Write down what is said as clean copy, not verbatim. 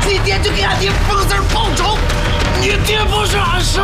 你爹就给俺爹缝丝报仇，你爹不是俺师